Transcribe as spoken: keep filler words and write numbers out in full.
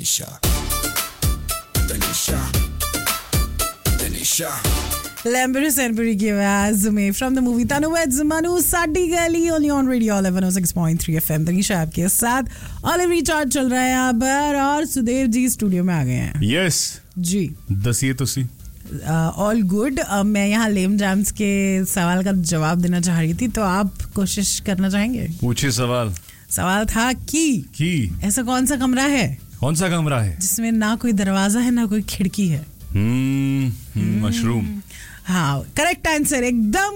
Tanisha, Tanisha, Tanisha. Lambert Senbury की आवाज में from the movie Tanu Weds Manu साडी गली only on Radio eleven oh six point three F M. Tanisha आपके साथ olive recharge चल रहा है यहाँ पर और सुदेव जी स्टूडियो में आ गए हैं. यस जी दसिए तुसी. All good. मैं यहाँ लेम जैम्स के सवाल का जवाब देना चाह रही थी, तो आप कोशिश करना चाहेंगे? पूछे सवाल. सवाल था कि की ऐसा कौन सा कमरा है कौन सा कमरा है जिसमें ना कोई दरवाजा है ना कोई खिड़की है? हम्म मशरूम. हाँ, करेक्ट आंसर, एकदम